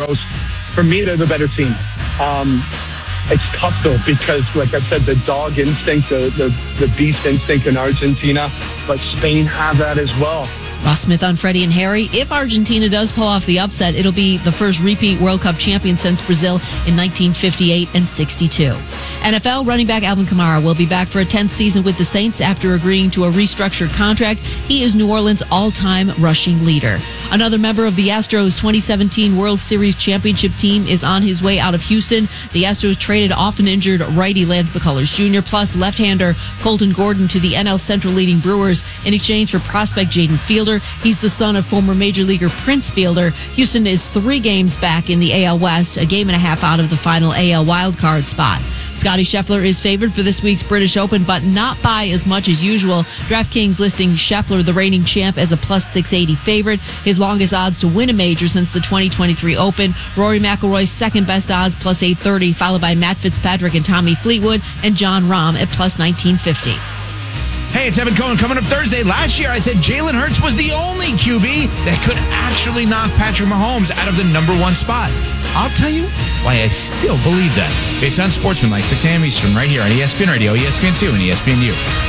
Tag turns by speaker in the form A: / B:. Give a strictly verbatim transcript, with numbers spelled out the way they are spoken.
A: Astros. For me, they're the better team. Um, it's tough, though, because, like I said, the dog instinct, the, the, the beast instinct in Argentina, but Spain have that as well.
B: Ross Smith on Freddie and Harry. If Argentina does pull off the upset, it'll be the first repeat World Cup champion since Brazil in nineteen fifty-eight and sixty-two. N F L running back Alvin Kamara will be back for a tenth season with the Saints after agreeing to a restructured contract. He is New Orleans' all-time rushing leader. Another member of the Astros' twenty seventeen World Series championship team is on his way out of Houston. The Astros traded often injured righty Lance McCullers Junior plus left-hander Colton Gordon to the N L Central leading Brewers in exchange for prospect Jaden Fielder. He's the son of former Major Leaguer Prince Fielder. Houston is three games back in the A L West, a game and a half out of the final A L wildcard spot. Scottie Scheffler is favored for this week's British Open, but not by as much as usual. DraftKings listing Scheffler, the reigning champ, as a plus six eighty favorite. His longest odds to win a major since the twenty twenty-three Open. Rory McIlroy's second best odds, plus eight thirty, followed by Matt Fitzpatrick and Tommy Fleetwood, and John Rahm at plus nineteen fifty.
C: Hey, it's Evan Cohen coming up Thursday. Last year, I said Jalen Hurts was the only Q B that could actually knock Patrick Mahomes out of the number one spot. I'll tell you why I still believe that. It's Unsportsmanlike, six a.m. Eastern, right here on E S P N Radio, E S P N two, and E S P N U.